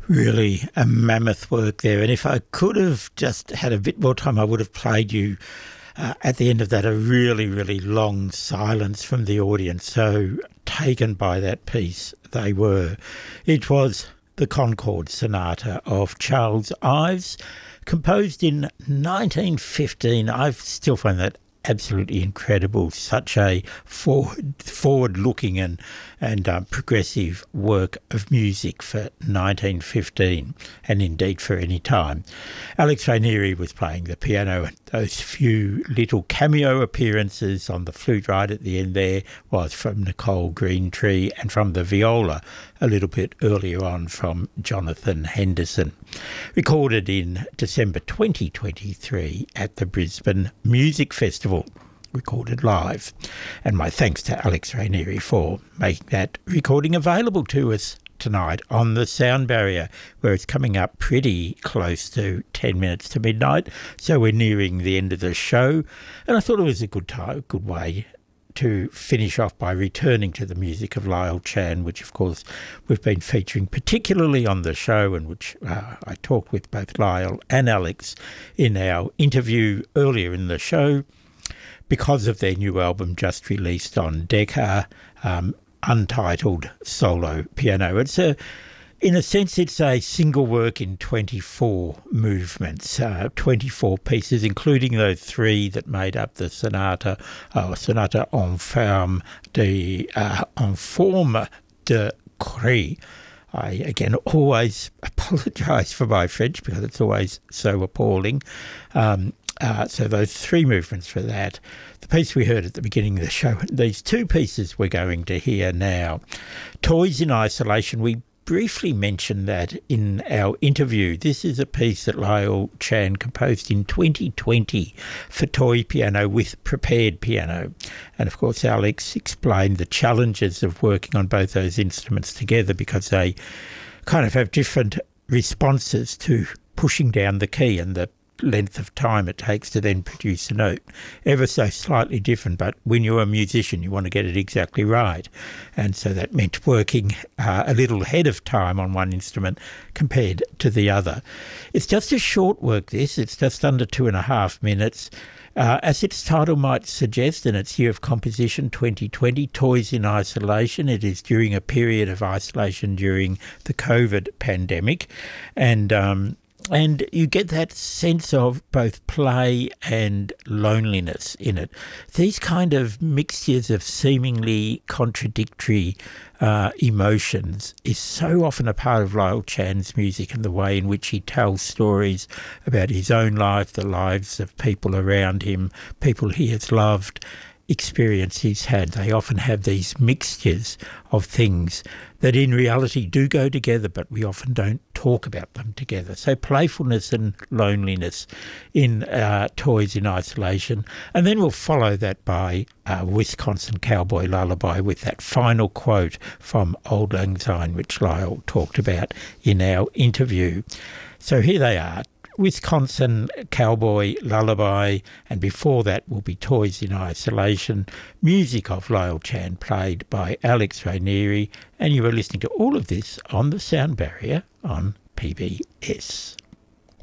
Really a mammoth work there. And if I could have just had a bit more time, I would have played you at the end of that a really, really long silence from the audience. So taken by that piece they were. It was the Concord Sonata of Charles Ives, composed in 1915. I still find that absolutely incredible. Such a forward-looking and progressive work of music for 1915, and indeed for any time. Alex Rainieri was playing the piano, and those few little cameo appearances on the flute right at the end there was from Nicole Greentree, and from the viola a little bit earlier on from Jonathan Henderson. Recorded in December 2023 at the Brisbane Music Festival. Recorded live. And my thanks to Alex Rainieri for making that recording available to us tonight on the Sound Barrier, where it's coming up pretty close to 10 minutes to midnight. So we're nearing the end of the show. And I thought it was a good way to finish off by returning to the music of Lyle Chan, which of course we've been featuring particularly on the show, and which I talked with both Lyle and Alex in our interview earlier in the show, because of their new album just released on Decca, Untitled Solo Piano. In a sense, it's a single work in 24 movements, 24 pieces, including those three that made up the sonata en forme de Cré. I, again, always apologise for my French because it's always so appalling. So those three movements for that. The piece we heard at the beginning of the show, these two pieces we're going to hear now. Toys in Isolation, we briefly mentioned that in our interview. This is a piece that Lyle Chan composed in 2020 for toy piano with prepared piano. And of course, Alex explained the challenges of working on both those instruments together, because they kind of have different responses to pushing down the key, and the length of time it takes to then produce a note ever so slightly different. But when you're a musician, you want to get it exactly right, and so that meant working a little ahead of time on one instrument compared to the other. It's just a short work, this. It's just under 2.5 minutes. As its title might suggest, in its year of composition 2020, Toys in Isolation, it is during a period of isolation during the COVID pandemic, and you get that sense of both play and loneliness in it. These kind of mixtures of seemingly contradictory emotions is so often a part of Lyle Chan's music, and the way in which he tells stories about his own life, the lives of people around him, people he has loved, experience he's had. They often have these mixtures of things that in reality do go together, but we often don't talk about them together. So playfulness and loneliness in Toys in Isolation. And then we'll follow that by Wisconsin Cowboy Lullaby with that final quote from Auld Lang Syne, which Lyle talked about in our interview. So here they are. Wisconsin Cowboy Lullaby, and before that will be Toys in Isolation, music of Lyle Chan played by Alex Rainieri, and you are listening to all of this on the Sound Barrier on PBS.